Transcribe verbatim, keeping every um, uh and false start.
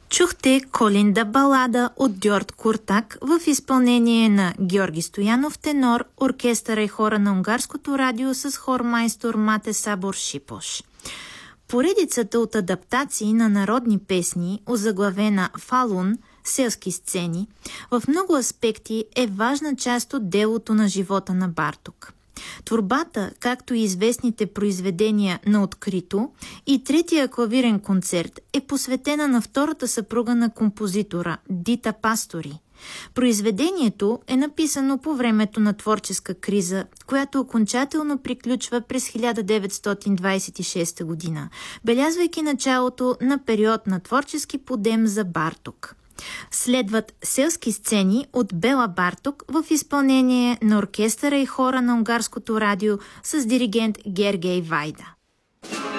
Чухте Колинда балада от Дьорд Куртак в изпълнение на Георги Стоянов тенор, оркестъра и хора на Унгарското радио с хормайстор Мате Сабор Шипош. Поредицата от адаптации на народни песни, озаглавена Фалун, селски сцени, в много аспекти е важна част от делото на живота на Барток. Творбата, както и известните произведения на открито и третия клавирен концерт е посветена на втората съпруга на композитора Дита Пастори. Произведението е написано по времето на творческа криза, която окончателно приключва през хиляда деветстотин двадесет и шеста година, белязвайки началото на период на творчески подем за Барток. Следват селски сцени от Бела Барток в изпълнение на оркестъра и хора на Унгарското радио с диригент Гергей Вайда.